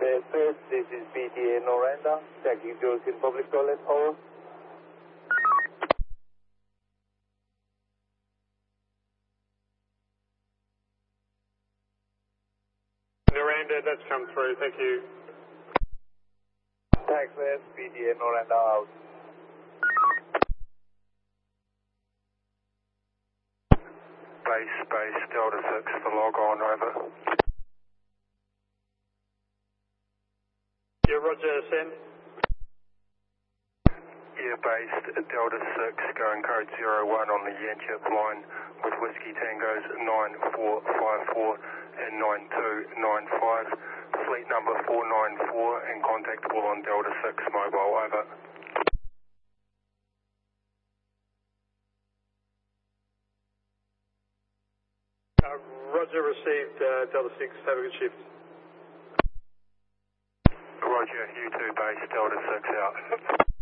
First, this is BTA Noranda, checking doors in public toilet, over. Noranda, that's come through, thank you. Thanks, man. BTA Noranda out. Base, Delta 6 for log on, over. Yeah, Roger, send. Yeah, base, Delta 6, going code 01 on the Yanchep line with Whiskey Tangos 9454 and 9295. Fleet number 494 and contactable on Delta 6 mobile, over. Roger, received, Delta 6, have a good shift. Roger, you too, base, Delta 6 out.